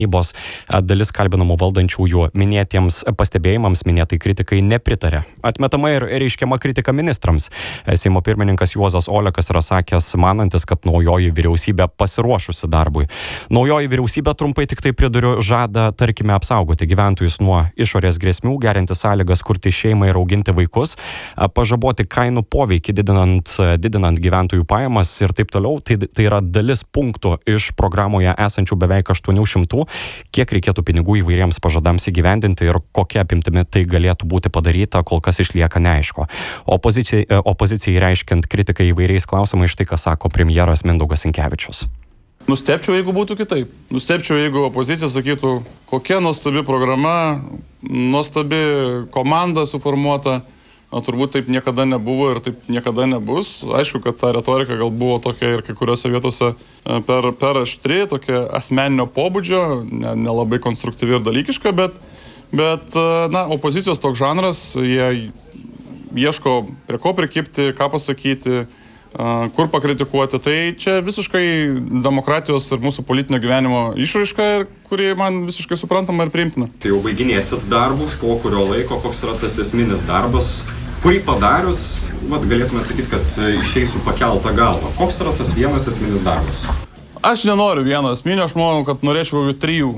tarnybos. Dalis kalbinamų valdančiųjų minėtiems pastebėjimams, minėtai kritikai nepritarė. Atmetama ir reiškiama kritika ministrams. Seimo pirmininkas Juozas Olekas yra sakęs, manantis, kad naujoji vyriausybė pasiruošusi darbui. Naujoji vyriausybė, trumpai tik tai priduriu, žada, tarkime, apsaugoti gyventojus nuo išorės grėsmių, gerinti sąlygas kurti šeimą ir auginti vaikus, pažaboti kainų poveikį, didinant gyventojų pajamas ir taip toliau. Tai yra dalis punktų iš programoje esančių beveik 800, kiek reikėtų pinigų įvairiems pažadams įgyvendinti ir kokia apimtimi tai galėtų būti padaryta, kol kas išlieka neaišku. Opozicijai reiškiant kritiką įvairiais klausimais, štai ką sako premjeras Mindaugas Sinkevičius. Nustebčiau, jeigu būtų kitaip. Nustebčiau, jeigu opozicija sakytų, kokia nuostabi programa, nuostabi komanda suformuota. Turbūt taip niekada nebuvo ir taip niekada nebus. Aišku, kad ta retorika gal buvo tokia ir kai kuriuose vietose per aštri, tokia asmeninio pobūdžio, nelabai konstruktyvi ir dalykiška, bet opozicijos toks žanras, jie ieško prie ko prikibti, ką pasakyti, kur pakritikuoti. Tai čia visiškai demokratijos ir mūsų politinio gyvenimo išraiška, kuri man visiškai suprantama ir priimtina. Tai jau baiginėsit darbus, po kurio laiko, koks yra tas esminis darbas, kurį padarius, galėtume atsakyti, kad išeisiu pakeltą galvą. Koks yra tas vienas esminis darbas? Aš nenoriu vieno esminio, aš manau, kad norėčiau kokių 3.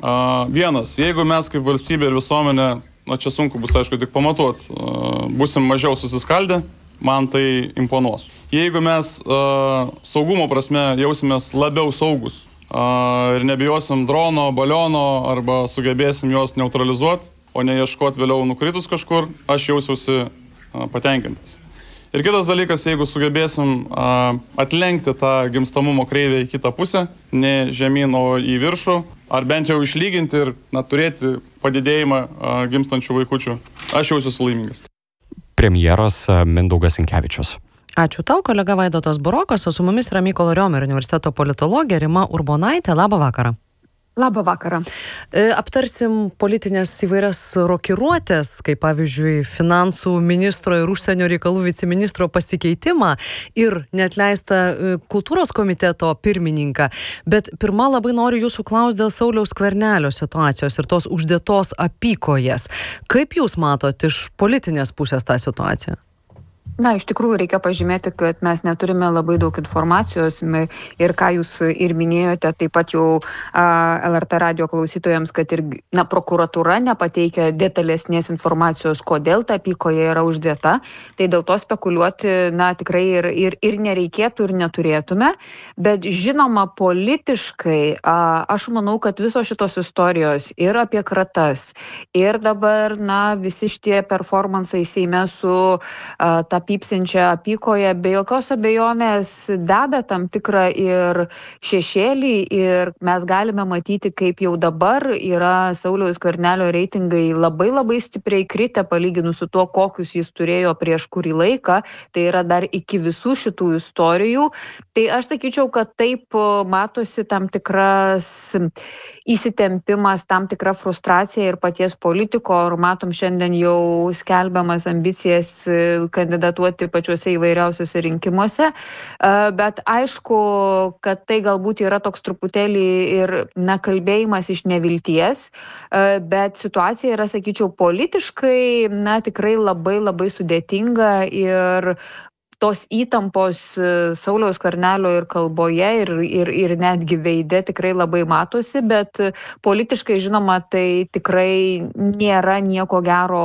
Vienas, jeigu mes kaip valstybė ir visuomenė, čia sunku bus aišku tik pamatuoti, busim mažiau susiskaldę, man tai imponuos. Jeigu mes saugumo prasme jausimės labiau saugus ir nebijosim drono, baliono arba sugebėsim juos neutralizuoti, o ne ieškoti vėliau nukritus kažkur, aš jausiuosi patenkintas. Ir kitas dalykas, jeigu sugebėsim atlenkti tą gimstamumo kreivę į kitą pusę, ne žemyn, o į viršų, ar bent jau išlyginti ir turėti padidėjimą gimstančių vaikučių, aš jausiuosi laimingas. Premjeras Mindaugas Sinkevičius. Ačiū tau, kolega Vaidotas Burokas, o su mumis yra Mykolo Riomerio universiteto politologė Rima Urbonaitė. Labą vakarą. Labą vakarą. Aptarsim politinės įvairias rokiruotės, kaip pavyzdžiui finansų ministro ir užsienio reikalų viceministro pasikeitimą ir neatleistą kultūros komiteto pirmininką. Bet pirma, labai noriu jūsų klausti dėl Sauliaus Skvernelio situacijos ir tos uždėtos apykojes. Kaip jūs matot iš politinės pusės tą situaciją? Iš tikrųjų reikia pažymėti, kad mes neturime labai daug informacijos ir ką jūs ir minėjote, taip pat jau LRT radio klausytojams, kad ir prokuratūra nepateikia detalesnės informacijos, kodėl ta apykoja yra uždėta. Tai dėl to spekuliuoti tikrai ir nereikėtų ir neturėtume. Bet žinoma, politiškai aš manau, kad visos šitos istorijos ir apie kratas, ir dabar visi šitie performansai Seime su ta pypsinčią apykoją be jokios abejonės deda tam tikrą ir šešėlį ir mes galime matyti, kaip jau dabar yra Sauliaus Skvernelio reitingai labai labai stipriai kritę palyginus su tuo, kokius jis turėjo prieš kurį laiką, tai yra dar iki visų šitų istorijų. Tai aš sakyčiau, kad taip matosi tam tikras įsitempimas, tam tikra frustracija ir paties politiko, ir matom šiandien jau skelbiamas ambicijas kandidatuoti pačiuose įvairiausiuose rinkimuose, bet aišku, kad tai galbūt yra toks truputėlį ir kalbėjimas iš nevilties, bet situacija yra, sakyčiau, politiškai, tikrai labai labai sudėtinga ir tos įtampos Sauliaus Skvernelio ir kalboje ir netgi veide tikrai labai matosi, bet politiškai, žinoma, tai tikrai nėra nieko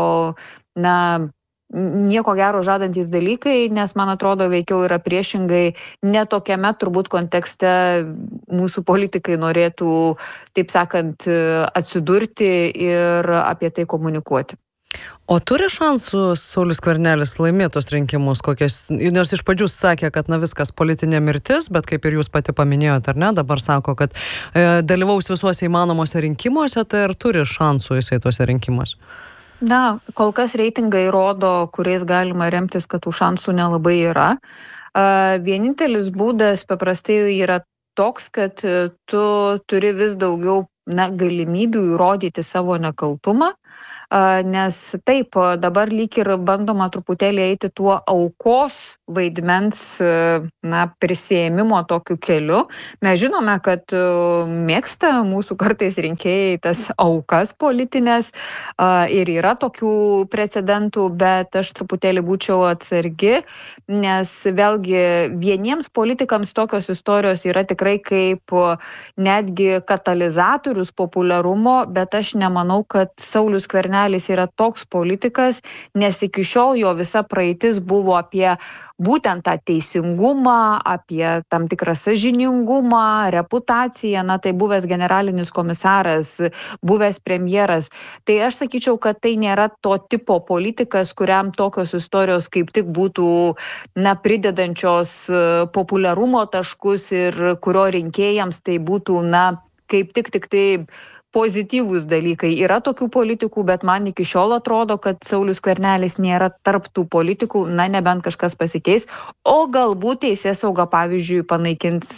gero žadantys dalykai, nes man atrodo veikiau yra priešingai, netokiame turbūt kontekste mūsų politikai norėtų, taip sakant, atsidurti ir apie tai komunikuoti. O turi šansų Saulius Skvernelis laimėtos rinkimus, nors iš pradžių sakė, kad viskas politinė mirtis, bet kaip ir jūs pati paminėjote, ar ne, dabar sako, kad dalyvaus visuose įmanomuose rinkimuose, tai ar turi šansų jisai tuose rinkimuose? Kol kas reitingai rodo, kuriais galima remtis, kad tų šansų nelabai yra. Vienintelis būdas paprastai yra toks, kad tu turi vis daugiau galimybių įrodyti savo nekaltumą. nes taip, dabar lyg ir bandoma truputėlį eiti tuo aukos vaidmens, prisėmimo tokiu keliu. Mes žinome, kad mėgsta mūsų kartais rinkėjai tas aukas politinės ir yra tokių precedentų, bet aš truputėlį būčiau atsargi, nes vėlgi vieniems politikams tokios istorijos yra tikrai kaip netgi katalizatorius populiarumo, bet aš nemanau, kad Saulius Skvernelis yra toks politikas, nes iki šiol jo visa praeitis buvo apie būtent tą teisingumą, apie tam tikrą sąžiningumą, reputaciją, tai buvęs generalinis komisaras, buvęs premjeras. Tai aš sakyčiau, kad tai nėra to tipo politikas, kuriam tokios istorijos kaip tik būtų, pridedančios populiarumo taškus ir kurio rinkėjams tai būtų, kaip tik tai pozityvūs dalykai. Yra tokių politikų, bet man iki šiol atrodo, kad Saulius Skvernelis nėra tarp tų politikų, nebent kažkas pasikeis, o galbūt teisėsauga, pavyzdžiui, panaikins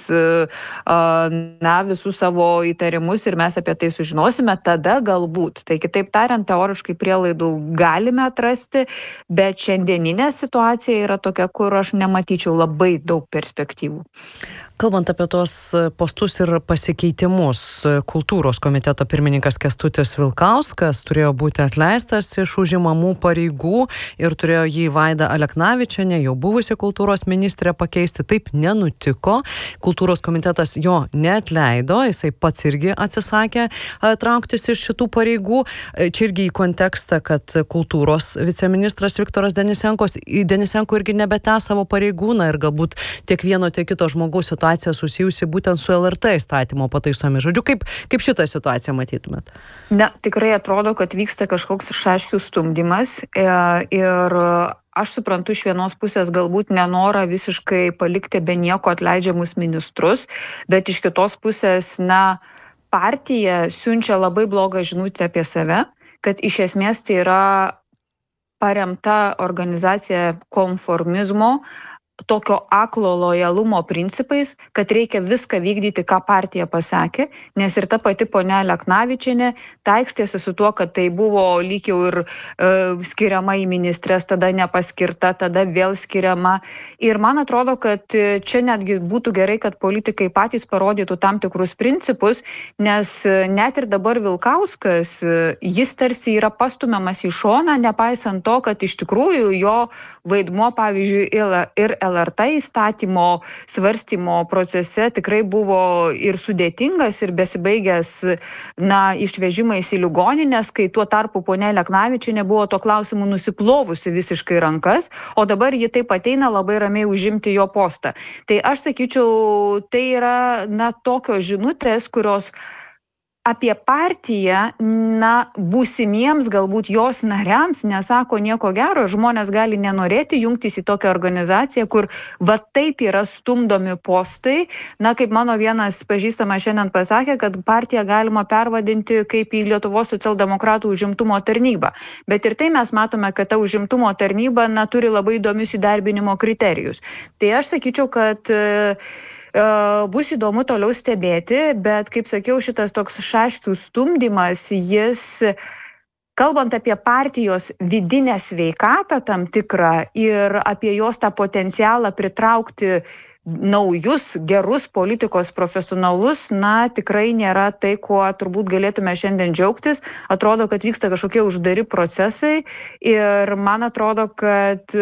visus savo įtarimus ir mes apie tai sužinosime, tada galbūt. Tai kitaip tariant, teoriškai prielaidų galime atrasti, bet šiandieninė situacija yra tokia, kur aš nematyčiau labai daug perspektyvų. Kalbant apie tos postus ir pasikeitimus, kultūros komiteto pirmininkas Kęstutis Vilkauskas turėjo būti atleistas iš užimamų pareigų ir turėjo jį Vaida Aleknavičienė, jau buvusi kultūros ministrė, pakeisti. Taip nenutiko. Kultūros komitetas jo neatleido, jisai pats irgi atsisakė trauktis iš šitų pareigų. Čia irgi į kontekstą, kad kultūros viceministras Viktoras Denisenko irgi nebetęs savo pareigų, ir galbūt tiek vieno, tiek kito žmogaus situacija susijusi būtent su LRT įstatymo pataisomis. Žodžiu, kaip šitą situaciją matytumėt? Tikrai atrodo, kad vyksta kažkoks šaškių stumdymas ir aš suprantu iš vienos pusės galbūt nenorą visiškai palikti be nieko atleidžiamus ministrus, bet iš kitos pusės, partija siunčia labai blogą žinutę apie save, kad iš esmės tai yra paremta organizacija konformizmo, tokio aklo lojalumo principais, kad reikia viską vykdyti, ką partija pasakė, nes ir ta pati ponia Aleknavičienė taikstėsi su tuo, kad tai buvo lyg jau ir skiriama į ministres, tada nepaskirta, tada vėl skiriama. Ir man atrodo, kad čia netgi būtų gerai, kad politikai patys parodytų tam tikrus principus, nes net ir dabar Vilkauskas, jis tarsi yra pastumiamas į šoną, nepaisant to, kad iš tikrųjų jo vaidmuo, pavyzdžiui, ir LRT įstatymo svarstymo procese tikrai buvo ir sudėtingas, ir besibaigęs išvežimais į ligoninės, kai tuo tarpu ponia Aleknavičienė buvo tuo klausimu nusiplovusi visiškai rankas, o dabar ji taip ateina labai ramiai užimti jo postą. Tai aš sakyčiau, tai yra tokios žinutės, kurios apie partiją, būsimiems galbūt jos nariams nesako nieko gero. Žmonės gali nenorėti jungtis į tokią organizaciją, kur taip yra stumdomi postai. Kaip mano vienas pažįstamas šiandien pasakė, kad partiją galima pervadinti kaip į Lietuvos socialdemokratų užimtumo tarnybą. Bet ir tai mes matome, kad ta užimtumo tarnyba turi labai įdomius įdarbinimo kriterijus. Tai aš sakyčiau, kad bus įdomu toliau stebėti, bet, kaip sakiau, šitas toks šaškių stumdymas, jis, kalbant apie partijos vidinę sveikatą tam tikrą ir apie jos tą potencialą pritraukti naujus, gerus politikos profesionalus, tikrai nėra tai, kuo turbūt galėtume šiandien džiaugtis. Atrodo, kad vyksta kažkokie uždari procesai ir man atrodo, kad,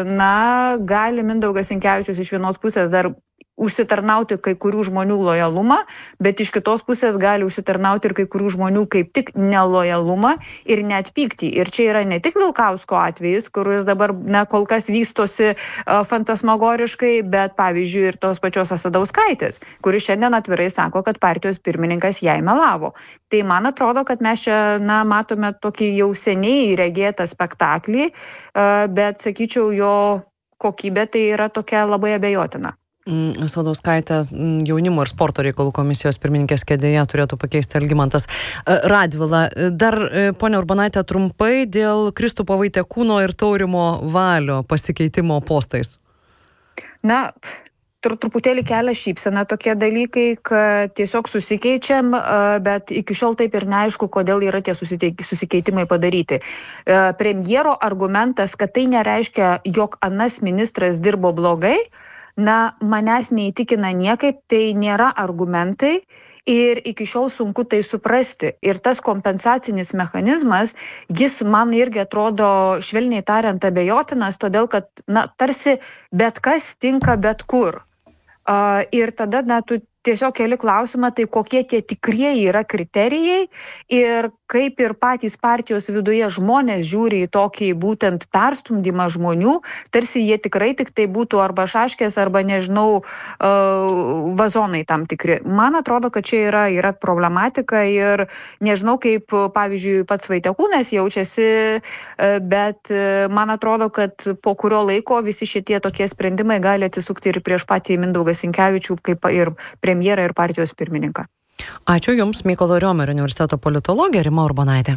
gali Mindaugas Sinkevičius iš vienos pusės dar užsitarnauti kai kurių žmonių lojalumą, bet iš kitos pusės gali užsitarnauti ir kai kurių žmonių kaip tik nelojalumą ir net pyktį. Ir čia yra ne tik Vilkausko atvejis, kuris dabar kol kas vystosi fantasmagoriškai, bet pavyzdžiui ir tos pačios Asadauskaitės, kuris šiandien atvirai sako, kad partijos pirmininkas jai melavo. Tai man atrodo, kad mes čia matome tokį jau seniai regėtą spektaklį, bet sakyčiau, jo kokybė tai yra tokia labai abejotina. Asadauskaitę jaunimo ir sporto reikalų komisijos pirmininkės kėdėje turėtų pakeisti Algimantas Radvila. Dar, ponia Urbonaitė, trumpai dėl Kristupo Vaitiekūno ir Taurimo Valio pasikeitimo postais. truputėlį kelia šypseną tokie dalykai, kad tiesiog susikeičiam, bet iki šiol taip ir neaišku, kodėl yra tie susikeitimai padaryti. Premjero argumentas, kad tai nereiškia, jog anas ministras dirbo blogai, manęs neįtikina niekaip, tai nėra argumentai ir iki šiol sunku tai suprasti. Ir tas kompensacinis mechanizmas, jis man irgi atrodo, švelniai tariant, abejotinas, todėl kad, tarsi bet kas tinka bet kur. Ir tada, tu tiesiog keli klausimą, tai kokie tie tikrieji yra kriterijai ir kaip ir patys partijos viduje žmonės žiūri į tokį būtent perstumdymą žmonių, tarsi jie tikrai tik tai būtų arba šaškės, arba, nežinau, vazonai tam tikri. Man atrodo, kad čia yra problematika ir nežinau, kaip, pavyzdžiui, pats Vaitekūnas jaučiasi, bet man atrodo, kad po kurio laiko visi šitie tokie sprendimai gali atsisukti ir prieš patį Mindaugą Sinkevičių, kaip ir premjerą ir partijos pirmininką. Ačiū Jums, Mykolo Riomerio universiteto politologė Rima Urbonaitė.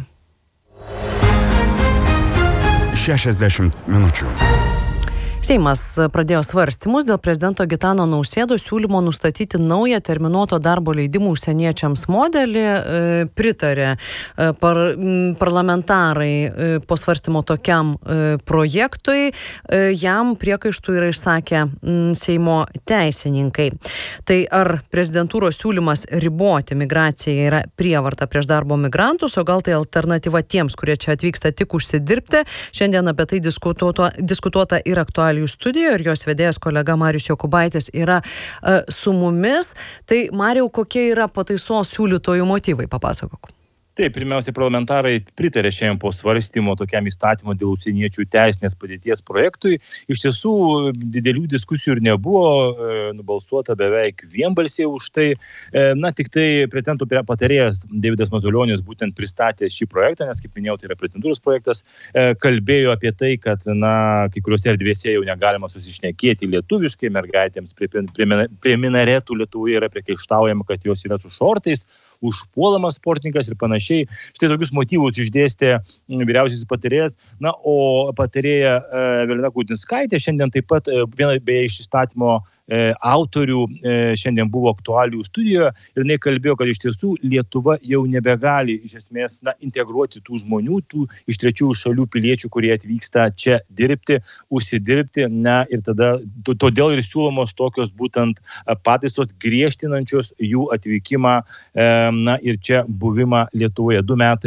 60 minučių. Seimas pradėjo svarstymus dėl prezidento Gitano Nausėdos siūlymo nustatyti naują terminuoto darbo leidimų užsieniečiams modelį. Pritarė parlamentarai po svarstymo tokiam projektui. Jam priekaištų yra išsakę Seimo teisininkai. Tai ar prezidentūros siūlymas riboti migraciją yra prievarta prieš darbo migrantus, o gal tai alternatyva tiems, kurie čia atvyksta tik užsidirbti? Šiandien apie tai diskutuota ir aktualiai studijoje ir jos vedėjas kolega Marius Jokubaitis yra su mumis. Tai, Mariau, kokie yra pataisos siūlytojų motyvai, papasakok. Taip, pirmiausia, parlamentarai pritarė šiandien po svarstymo tokiam įstatymo dėl užsieniečių teisinės padėties projektui. Iš tiesų, didelių diskusijų ir nebuvo, nubalsuota beveik vienbalsiai už tai. Tik tai prezidento patarėjas Deividas Matulionis būtent pristatė šį projektą, nes, kaip minėjau, tai yra prezidentūros projektas, kalbėjo apie tai, kad, kai kuriuose erdvėse jau negalima susišnekėti lietuviškai, mergaitėms prie minaretų Lietuvoje yra priekaištaujama, kad jos yra su šortais, užpuolamas sportininkas ir panašiai. Štai tokius motyvus išdėstė vyriausiasis patarėjas. O patarėja Evelina Gudinskaitė šiandien taip pat viena beje iš įstatymo autorių šiandien buvo aktualijų studijoje ir jinai kalbėjo, kad iš tiesų Lietuva jau nebegali iš esmės integruoti tų žmonių, tų iš trečiųjų šalių piliečių, kurie atvyksta čia dirbti, užsidirbti, ir tada todėl ir siūlomos tokios būtent pataisos griežtinančios jų atvykimą ir čia buvimą Lietuvoje.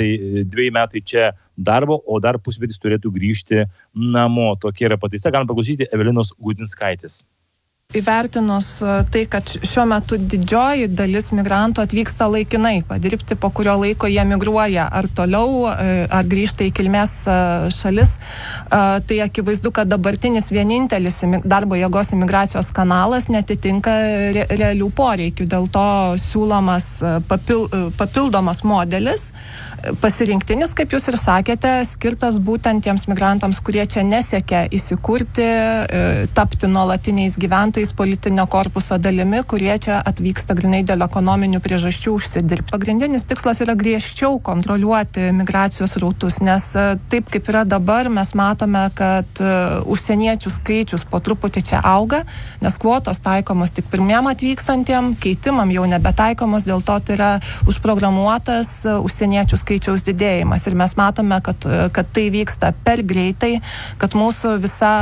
2 metai čia darbo, o dar pusmetis turėtų grįžti namo. Tokia yra pataisa. Galim paklausyti Evelinos Gudinskaitės. Įvertinus tai, kad šiuo metu didžioji dalis migrantų atvyksta laikinai padirbti, po kurio laiko jie migruoja ar toliau, ar grįžta į kilmės šalis, tai akivaizdu, kad dabartinis vienintelis darbo jėgos imigracijos kanalas netitinka realių poreikių. Dėl to siūlomas papildomas modelis, pasirinktinis, kaip jūs ir sakėte, skirtas būtent tiems migrantams, kurie čia nesiekia įsikurti, tapti nuolatiniais gyventojais, politinio korpuso dalimi, kurie čia atvyksta grinai dėl ekonominių priežasčių užsidirbti. Pagrindinis tikslas yra griežčiau kontroliuoti migracijos rautus, nes taip kaip yra dabar, mes matome, kad užsieniečių skaičius po truputį čia auga, nes kvotos taikomos tik pirmiem atvykstantiem, keitimam jau nebetaikomos, dėl to tai yra užprogramuotas užsieniečių skaičiaus didėjimas. Ir mes matome, kad tai vyksta per greitai, kad mūsų visa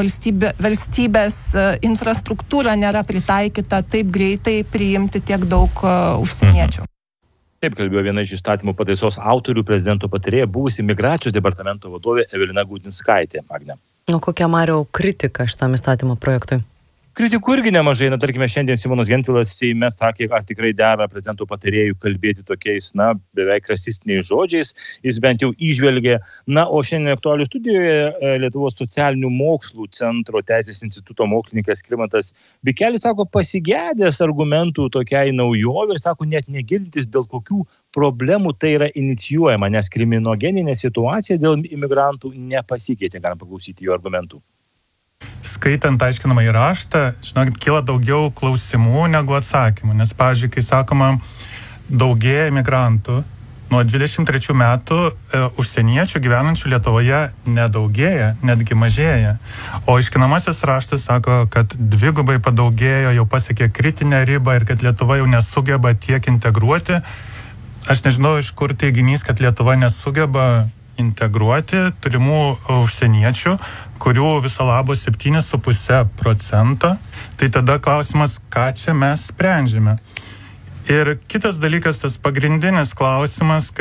valstybės infrastruktūra nėra pritaikyta taip greitai priimti tiek daug užsieniečių. Taip kalbėjo viena iš įstatymų pataisos autorių, prezidento patarėja, buvusi migracijos departamento vadovė Evelina Gudinskaitė. Agne. O kokia, Mariau, kritika šitam įstatymo projektui? Kritikų irgi nemažai. Tarkime, šiandien Simonas Gentvilas Seime sakė, ar tikrai dera prezidento patarėjų kalbėti tokiais, beveik rasistiniais žodžiais. Jis bent jau įžvelgė. O šiandien aktualių studijoje Lietuvos socialinių mokslų centro Teisės instituto mokslininkas Skirmantas Bikelis sako, pasigedęs argumentų tokiai naujovė ir sako, net negirdintis, dėl kokių problemų tai yra inicijuojama, nes kriminogeninė situacija dėl imigrantų nepasikeitė. Galim paklausyti jų argumentų. Skaitant aiškinamąjį raštą, žinokit, kyla daugiau klausimų negu atsakymų, nes, pavyzdžiui, kai sakoma, daugėja imigrantų, nuo 23 metų užsieniečių gyvenančių Lietuvoje nedaugėja, netgi mažėja. O aiškinamasis raštas sako, kad dvigubai padaugėjo, jau pasiekė kritinę ribą ir kad Lietuva jau nesugeba tiek integruoti. Aš nežinau, iš kur teiginys, kad Lietuva nesugeba integruoti turimų užsieniečių, kurių viso labo 7,5%. Tai tada klausimas, ką čia mes sprendžiame. Ir kitas dalykas, tas pagrindinis klausimas,